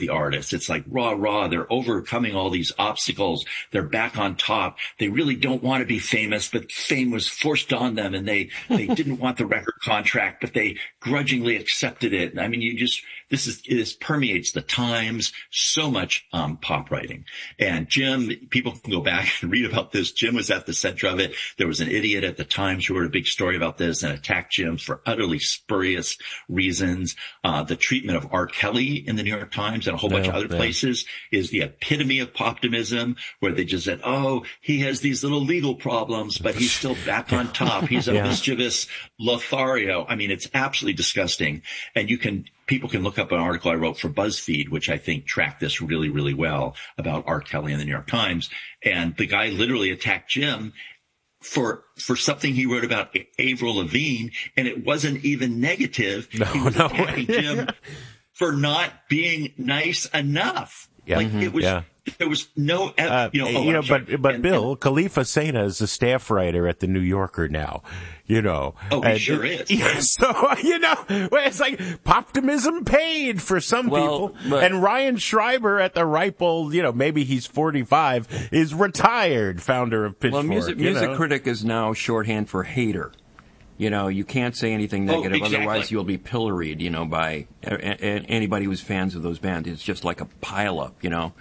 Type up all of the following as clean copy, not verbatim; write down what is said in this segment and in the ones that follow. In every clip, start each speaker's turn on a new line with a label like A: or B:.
A: the artists. It's like rah. They're overcoming all these obstacles. They're back on top. They really don't want to be famous, but fame was forced on them, and they didn't want the record contract, but they grudgingly accepted it. I mean, this permeates the times, so much pop writing. And Jim, people can go back and read about this. Jim was at the center of it. There was an idiot at the Times who wrote a big story about this and attacked Jim for utterly spurious reasons. The treatment of R. Kelly in the New York Times and a whole bunch of other places is the epitome of poptimism, where they just said, oh, he has these little legal problems, but he's still back on top. He's a mischievous Lothario. I mean, it's absolutely disgusting. And people can look up an article I wrote for BuzzFeed, which I think tracked this really, really well, about R. Kelly in the New York Times. And the guy literally attacked Jim for something he wrote about Avril Lavigne, and it wasn't even negative. He was attacking Jim for not being nice enough.
B: Yeah.
A: Like it was. There was no,
B: but Bill, Khalifa Sena is a staff writer at the New Yorker now,
A: Oh, he sure is.
B: Yeah, so, it's like poptimism paid for some people. And Ryan Schreiber at the ripe old, maybe he's 45, is retired, founder of Pitchfork.
C: Well, music critic is now shorthand for hater. You can't say anything negative, otherwise you'll be pilloried, by anybody who's fans of those bands. It's just like a pileup,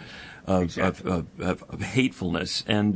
C: of hatefulness. And,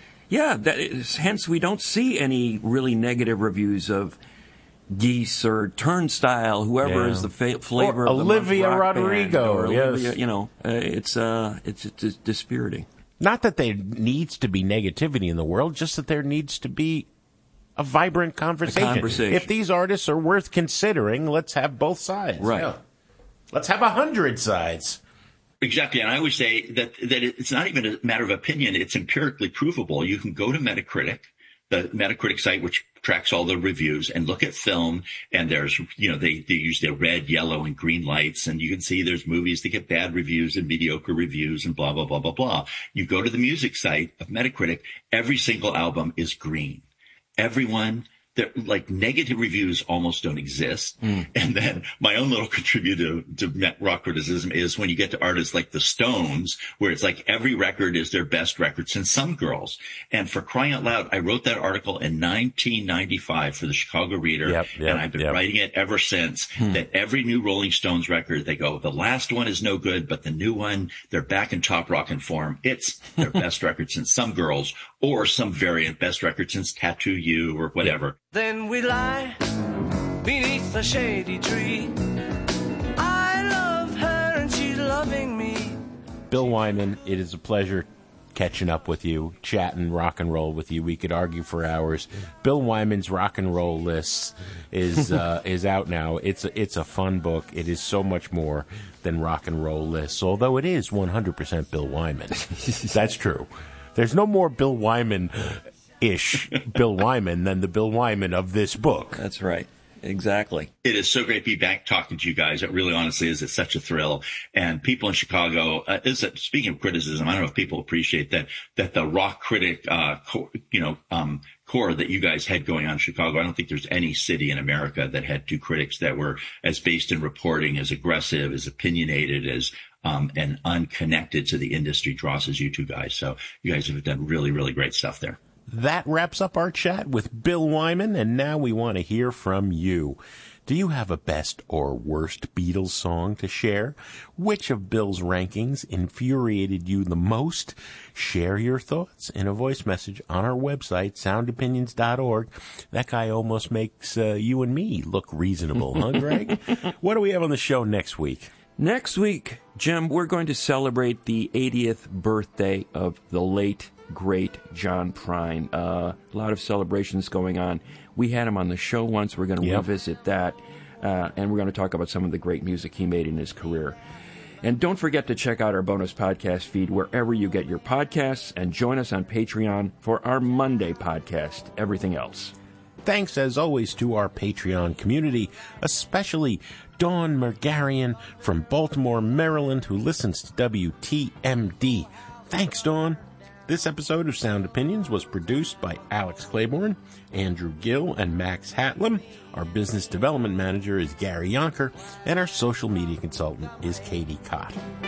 C: hence we don't see any really negative reviews of Geese or Turnstile, whoever is the flavor
B: or
C: of the
B: Olivia
C: rock
B: Rodrigo.
C: Band,
B: yes.
C: Olivia, it's dispiriting.
B: Not that there needs to be negativity in the world, just that there needs to be a vibrant conversation. If these artists are worth considering, let's have both sides.
C: Right.
B: Yeah. Let's have 100 sides.
A: Exactly. And I always say that it's not even a matter of opinion. It's empirically provable. You can go to Metacritic, the Metacritic site, which tracks all the reviews, and look at film. And there's, they use their red, yellow, and green lights. And you can see there's movies that get bad reviews and mediocre reviews and blah, blah, blah, blah, blah. You go to the music site of Metacritic, every single album is green. Everyone, negative reviews almost don't exist. And then my own little contributor to rock criticism is when you get to artists like the Stones, where it's like every record is their best record since Some Girls. And for crying out loud, I wrote that article in 1995 for the Chicago Reader, and I've been writing it ever since, that every new Rolling Stones record, they go, the last one is no good, but the new one, they're back in top rockin' form. It's their best record since Some Girls, or some variant, best record since Tattoo You, or whatever.
D: Then we lie beneath a shady tree. I love her and she's loving me.
B: Bill Wyman, it is a pleasure catching up with you, chatting rock and roll with you. We could argue for hours. Bill Wyman's Rock and Roll List is out now. It's a fun book. It is so much more than Rock and Roll Lists, although it is 100% Bill Wyman. That's true. There's no more Bill Wyman-ish Bill Wyman than the Bill Wyman of this book.
C: That's right. Exactly.
A: It is so great to be back talking to you guys. It really honestly is. It's such a thrill. And people in Chicago, speaking of criticism, I don't know if people appreciate that the rock critic, core that you guys had going on in Chicago. I don't think there's any city in America that had two critics that were as based in reporting, as aggressive, as opinionated, as and unconnected to the industry dross as you two guys. So you guys have done really, really great stuff there.
B: That wraps up our chat with Bill Wyman, and now we want to hear from you. Do you have a best or worst Beatles song to share? Which of Bill's rankings infuriated you the most? Share your thoughts in a voice message on our website, soundopinions.org. That guy almost makes you and me look reasonable, huh, Greg? What do we have on the show next week?
C: Next week, Jim, we're going to celebrate the 80th birthday of the late, great John Prine. A lot of celebrations going on. We had him on the show once. We're going to revisit that, and we're going to talk about some of the great music he made in his career. And don't forget to check out our bonus podcast feed wherever you get your podcasts, and join us on Patreon for our Monday podcast, Everything Else.
B: Thanks, as always, to our Patreon community, especially Dawn Margarian from Baltimore, Maryland, who listens to WTMD. Thanks, Dawn. This episode of Sound Opinions was produced by Alex Claiborne, Andrew Gill, and Max Hatlam. Our business development manager is Gary Yonker, and our social media consultant is Katie Cott.